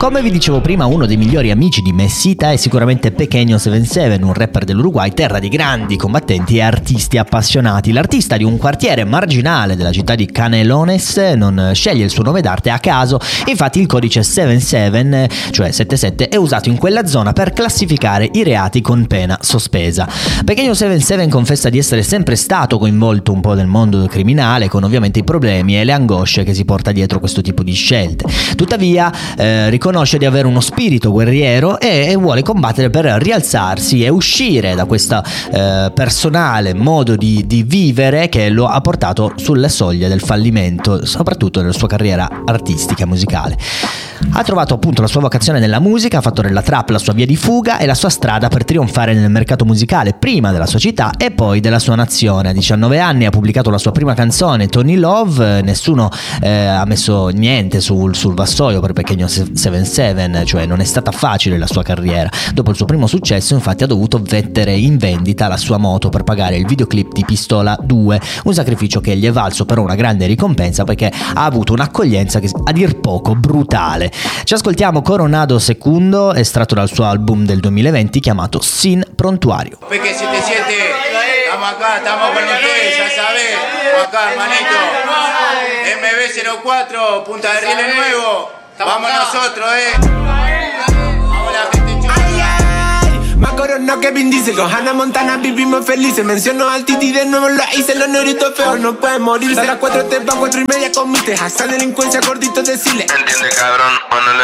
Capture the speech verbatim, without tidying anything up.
Come vi dicevo prima, uno dei migliori amici di Messita è sicuramente Pequeño settantasette, un rapper dell'Uruguay, terra di grandi combattenti e artisti appassionati. L'artista di un quartiere marginale della città di Canelones non sceglie il suo nome d'arte a caso, infatti il codice settantasette, cioè settantasette, è usato in quella zona per classificare i reati con pena sospesa. Pequeño settantasette confessa di essere sempre stato coinvolto un po' nel mondo criminale, con ovviamente i problemi e le angosce che si porta dietro questo tipo di scelte. Tuttavia eh, riconosce di avere uno spirito guerriero e, e vuole combattere per rialzarsi e uscire da questo eh, personale modo di, di vivere che lo ha portato sulle soglie del fallimento, soprattutto nella sua carriera artistica e musicale. Ha trovato appunto la sua vocazione nella musica, ha fatto della trap la sua via di fuga e la sua strada per trionfare nel mercato musicale, prima della sua città e poi della sua nazione. A diciannove anni ha pubblicato la sua prima canzone, Tony Love. Nessuno eh, ha messo niente sul, sul vassoio per Pequeño settantasette, cioè non è stata facile la sua carriera. Dopo il suo primo successo infatti ha dovuto mettere in vendita la sua moto per pagare il videoclip di Pistola due, un sacrificio che gli è valso però una grande ricompensa, perché ha avuto un'accoglienza che a dir poco brutale. Ci ascoltiamo Coronado Secundo, estratto dal suo album del duemilaventi chiamato Sin Prontuario. Perché settantasette, estamos acá, estamos con ustedes, ya sabés, acá hermanito, M B cero cuatro, Punta del Riel Nuevo, vamos nosotros, eh. Vamos la gente chula. Más corona que Vin Diesel, con Hannah Montana vivimos felices. Menciono al Titi de nuevo, lo hice, los negritos feos no pueden morirse. A las cuatro te van cuatro y media comiste, hasta delincuencia gordito decirle. ¿Entiende cabrón o no lo